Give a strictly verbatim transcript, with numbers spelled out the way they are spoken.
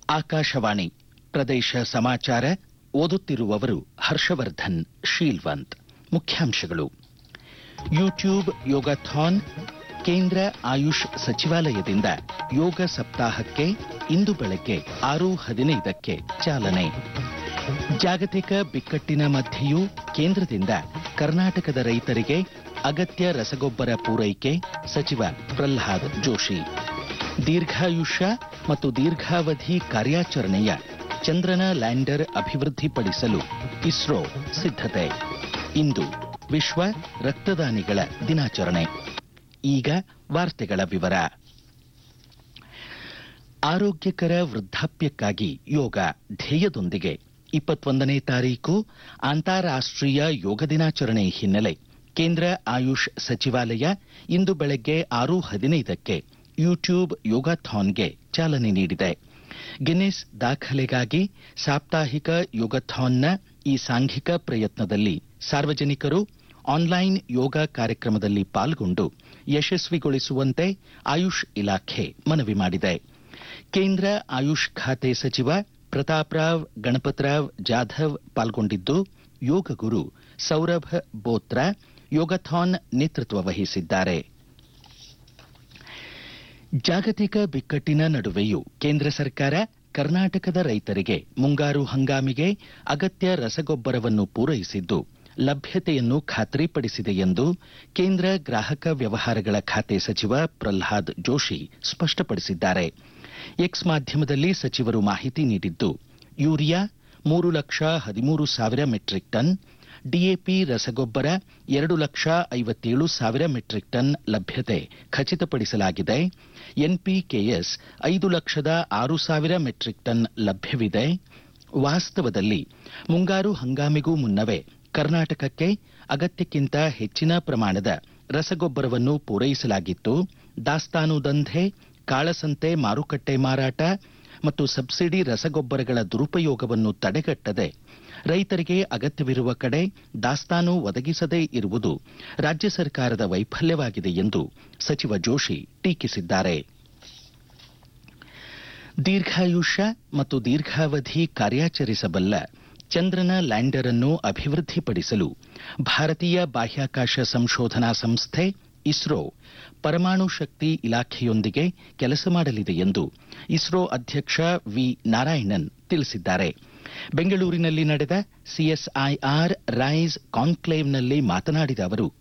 ಆಕಾಶವಾಣಿ ಪ್ರದೇಶ ಸಮಾಚಾರ ಓದುತ್ತಿರುವವರು ಹರ್ಷವರ್ಧನ್ ಶೀಲ್ವಂತ್. ಮುಖ್ಯಾಂಶಗಳು. ಯೂಟ್ಯೂಬ್ ಯೋಗಾಥಾನ್, ಕೇಂದ್ರ ಆಯುಷ್ ಸಚಿವಾಲಯದಿಂದ ಯೋಗ ಸಪ್ತಾಹಕ್ಕೆ ಇಂದು ಬೆಳಗ್ಗೆ ಆರು ಹದಿನೈದಕ್ಕೆ ಚಾಲನೆ. ಜಾಗತಿಕ ಬಿಕ್ಕಟ್ಟಿನ ಮಧ್ಯೆಯೂ ಕೇಂದ್ರದಿಂದ ಕರ್ನಾಟಕದ ರೈತರಿಗೆ ಅಗತ್ಯ ರಸಗೊಬ್ಬರ ಪೂರೈಕೆ, ಸಚಿವ ಪ್ರಹ್ಲಾದ್ ಜೋಶಿ. ದೀರ್ಘಾಯುಷ್ಯ ಮತ್ತು ದೀರ್ಘಾವಧಿ ಕಾರ್ಯಾಚರಣೆಯ ಚಂದ್ರನ ಲ್ಯಾಂಡರ್ ಅಭಿವೃದ್ಧಿಪಡಿಸಲು ಇಸ್ರೋ ಸಿದ್ಧತೆ. ಇಂದು ವಿಶ್ವ ರಕ್ತದಾನಿಗಳ ದಿನಾಚರಣೆ. ಈಗ ವಾರ್ತೆಗಳ ವಿವರ. ಆರೋಗ್ಯಕರ ವೃದ್ಧಾಪ್ಯಕ್ಕಾಗಿ ಯೋಗ ಧ್ಯೇಯದೊಂದಿಗೆ ಇಪ್ಪತ್ತೊಂದನೇ ತಾರೀಕು ಅಂತಾರಾಷ್ಟ್ರೀಯ ಯೋಗ ದಿನಾಚರಣೆ ಹಿನ್ನೆಲೆ ಕೇಂದ್ರ ಆಯುಷ್ ಸಚಿವಾಲಯ ಇಂದು ಬೆಳಗ್ಗೆ ಆರು ಹದಿನೈದಕ್ಕೆ ಯೂಟ್ಯೂಬ್ ಯೋಗಾಥಾನ್ಗೆ ಚಾಲನೆ ನೀಡಿದೆ. ಗಿನ್ನಿಸ್ ದಾಖಲೆಗಾಗಿ ಸಾಪ್ತಾಹಿಕ ಯೋಗಾಥಾನ್ನ ಈ ಸಾಂಘಿಕ ಪ್ರಯತ್ನದಲ್ಲಿ ಸಾರ್ವಜನಿಕರು ಆನ್ಲೈನ್ ಯೋಗ ಕಾರ್ಯಕ್ರಮದಲ್ಲಿ ಪಾಲ್ಗೊಂಡು ಯಶಸ್ವಿಗೊಳಿಸುವಂತೆ ಆಯುಷ್ ಇಲಾಖೆ ಮನವಿ ಮಾಡಿದೆ. ಕೇಂದ್ರ ಆಯುಷ್ ಖಾತೆ ಸಚಿವ ಪ್ರತಾಪ್ರಾವ್ ಗಣಪತರಾವ್ ಜಾಧವ್ ಪಾಲ್ಗೊಂಡಿದ್ದು, ಯೋಗ ಗುರು ಸೌರಭ್ ಬೋತ್ರಾ ಯೋಗಾಥಾನ್ ನೇತೃತ್ವ ವಹಿಸಿದ್ದಾರೆ. ಜಾಗತಿಕ ಬಿಕ್ಕಟ್ಟಿನ ನಡುವೆಯೂ ಕೇಂದ್ರ ಸರ್ಕಾರ ಕರ್ನಾಟಕದ ರೈತರಿಗೆ ಮುಂಗಾರು ಹಂಗಾಮಿಗೆ ಅಗತ್ಯ ರಸಗೊಬ್ಬರವನ್ನು ಪೂರೈಸಿದ್ದು, ಲಭ್ಯತೆಯನ್ನು ಖಾತ್ರಿಪಡಿಸಿದೆ ಎಂದು ಕೇಂದ್ರ ಗ್ರಾಹಕ ವ್ಯವಹಾರಗಳ ಖಾತೆ ಸಚಿವ ಪ್ರಹ್ಲಾದ್ ಜೋಶಿ ಸ್ಪಷ್ಟಪಡಿಸಿದ್ದಾರೆ. ಎಕ್ಸ್ ಮಾಧ್ಯಮದಲ್ಲಿ ಸಚಿವರು ಮಾಹಿತಿ ನೀಡಿದ್ದು, ಯೂರಿಯಾ ಮೂರು ಲಕ್ಷ ಹದಿಮೂರು ಸಾವಿರ ಮೆಟ್ರಿಕ್ ಟನ್, ಡಿಎಪಿ ರಸಗೊಬ್ಬರ ಎರಡು ಲಕ್ಷ ಐವತ್ತೇಳು ಸಾವಿರ ಮೆಟ್ರಿಕ್ ಟನ್ ಲಭ್ಯತೆ ಖಚಿತಪಡಿಸಲಾಗಿದೆ. ಎನ್ಪಿಕೆಎಸ್ ಐದು ಲಕ್ಷದ ಆರು ಸಾವಿರ ಮೆಟ್ರಿಕ್ ಟನ್ ಲಭ್ಯವಿದೆ. ವಾಸ್ತವದಲ್ಲಿ ಮುಂಗಾರು ಹಂಗಾಮಿಗೂ ಮುನ್ನವೇ ಕರ್ನಾಟಕಕ್ಕೆ ಅಗತ್ಯಕ್ಕಿಂತ ಹೆಚ್ಚಿನ ಪ್ರಮಾಣದ ರಸಗೊಬ್ಬರವನ್ನು ಪೂರೈಸಲಾಗಿತ್ತು. ದಾಸ್ತಾನು ದಂಧೆ, ಕಾಳಸಂತೆ ಮಾರುಕಟ್ಟೆ ಮಾರಾಟ ಮತ್ತು ಸಬ್ಸಿಡಿ ರಸಗೊಬ್ಬರಗಳ ದುರುಪಯೋಗವನ್ನು ತಡೆಗಟ್ಟದೆ ರೈತರಿಗೆ ಅಗತ್ಯವಿರುವ ಕಡೆ ದಾಸ್ತಾನು ಒದಗಿಸದೇ ಇರುವುದು ರಾಜ್ಯ ಸರ್ಕಾರದ ವೈಫಲ್ಯವಾಗಿದೆ ಎಂದು ಸಚಿವ ಜೋಶಿ ಟೀಕಿಸಿದ್ದಾರೆ. ದೀರ್ಘಾಯುಷ್ಯ ಮತ್ತು ದೀರ್ಘಾವಧಿ ಕಾರ್ಯಾಚರಿಸಬಲ್ಲ ಚಂದ್ರನ ಲ್ಯಾಂಡರ್ ಅನ್ನು ಅಭಿವೃದ್ಧಿಪಡಿಸಲು ಭಾರತೀಯ ಬಾಹ್ಯಾಕಾಶ ಸಂಶೋಧನಾ ಸಂಸ್ಥೆ ಇಸ್ರೋ ಪರಮಾಣು ಶಕ್ತಿ ಇಲಾಖೆಯೊಂದಿಗೆ ಕೆಲಸ ಮಾಡಲಿದೆ ಎಂದು ಇಸ್ರೋ ಅಧ್ಯಕ್ಷ ವಿ ನಾರಾಯಣನ್ ತಿಳಿಸಿದ್ದಾರೆ. ಬೆಂಗಳೂರಿನಲ್ಲಿ ನಡೆದ ಸಿಎಸ್ಐಆರ್ ರೈಸ್ ಕಾನ್ಕ್ಲೇವ್ನಲ್ಲಿ ಮಾತನಾಡಿದ ಅವರು,